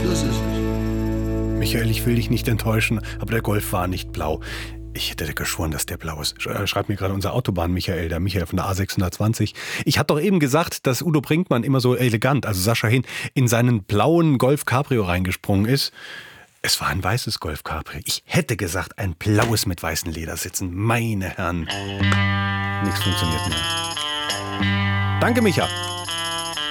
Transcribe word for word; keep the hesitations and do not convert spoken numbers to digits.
So ist es. Michael, ich will dich nicht enttäuschen, aber der Golf war nicht blau. Ich hätte geschworen, dass der blau ist. Schreibt mir gerade unser Autobahn-Michael, der Michael von der A sechshundertzwanzig. Ich hatte doch eben gesagt, dass Udo Brinkmann immer so elegant, also Sascha Hin, in seinen blauen Golf Cabrio reingesprungen ist. Es war ein weißes Golf Cabrio. Ich hätte gesagt, ein blaues mit weißen Ledersitzen. Meine Herren. Nichts funktioniert mehr. Danke, Micha.